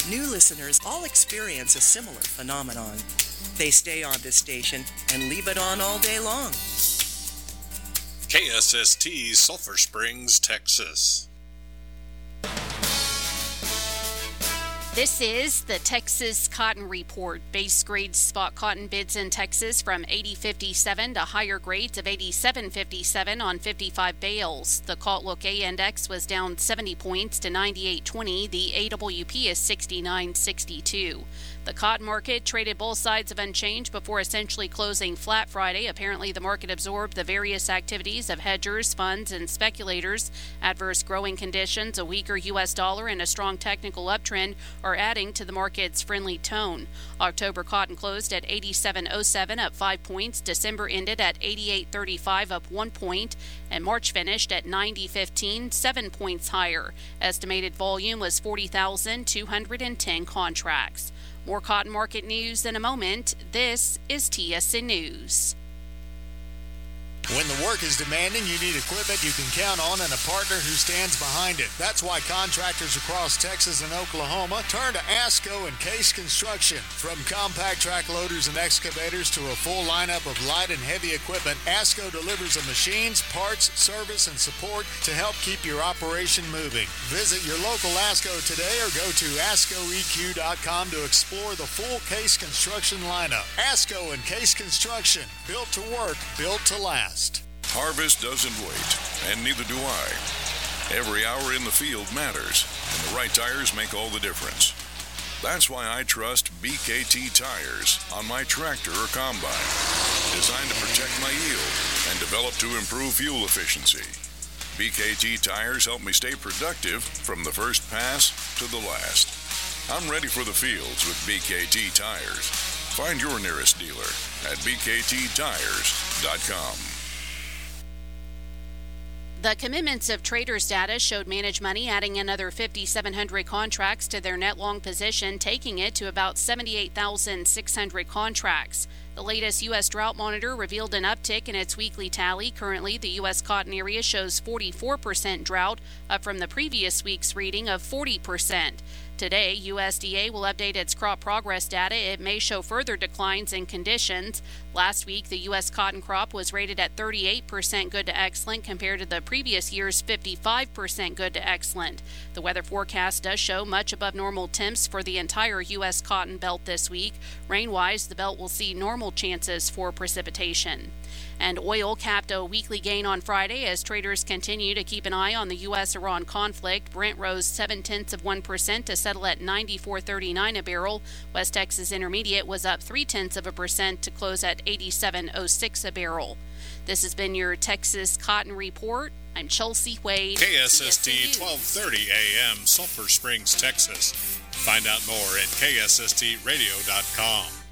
New listeners all experience a similar phenomenon. They stay on this station and leave it on all day long. KSST, Sulphur Springs, Texas. This is the Texas Cotton Report. Base grade spot cotton bids in Texas from 80.57 to higher grades of 87.57 on 55 bales. The Cotlook A index was down 70 points to 98.20. The AWP is 69.62. The cotton market traded both sides of unchanged before essentially closing flat Friday. Apparently, the market absorbed the various activities of hedgers, funds, and speculators. Adverse growing conditions, a weaker U.S. dollar, and a strong technical uptrend are adding to the market's friendly tone. October cotton closed at 87.07, up 5 points. December ended at 88.35, up 1 point. And March finished at 90.15, 7 points higher. Estimated volume was 40,210 contracts. More cotton market news in a moment. This is TSN News. When the work is demanding, you need equipment you can count on and a partner who stands behind it. That's why contractors across Texas and Oklahoma turn to ASCO and Case Construction. From compact track loaders and excavators to a full lineup of light and heavy equipment, ASCO delivers the machines, parts, service, and support to help keep your operation moving. Visit your local ASCO today or go to ASCOEQ.com to explore the full Case Construction lineup. ASCO and Case Construction, built to work, built to last. Harvest doesn't wait, and neither do I. Every hour in the field matters, and the right tires make all the difference. That's why I trust BKT tires on my tractor or combine, designed to protect my yield and developed to improve fuel efficiency. BKT tires help me stay productive from the first pass to the last. I'm ready for the fields with BKT tires. Find your nearest dealer at bkttires.com. The commitments of traders data showed Managed Money adding another 5,700 contracts to their net long position, taking it to about 78,600 contracts. The latest U.S. Drought Monitor revealed an uptick in its weekly tally. Currently, the U.S. cotton area shows 44% drought, up from the previous week's reading of 40%. Today, USDA will update its crop progress data. It may show further declines in conditions. Last week, the U.S. cotton crop was rated at 38% good to excellent compared to the previous year's 55% good to excellent. The weather forecast does show much above normal temps for the entire U.S. cotton belt this week. Rain-wise, the belt will see normal chances for precipitation. And oil capped a weekly gain on Friday as traders continue to keep an eye on the U.S.-Iran conflict. Brent rose 0.7% to settle at $94.39 a barrel. West Texas Intermediate was up 0.3% to close at $87.06 a barrel. This has been your Texas Cotton Report. I'm Chelsea Wade. KSST 1230 AM, Sulphur Springs, Texas. Find out more at KSSTradio.com.